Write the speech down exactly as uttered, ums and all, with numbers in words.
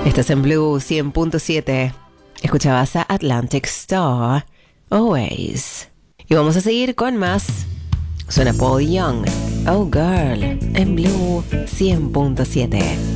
Estás en Blue cien punto siete. Escuchabas a Atlantic Star, Always. Y vamos a seguir con más. Suena Paul Young, Oh Girl, en Blue cien punto siete.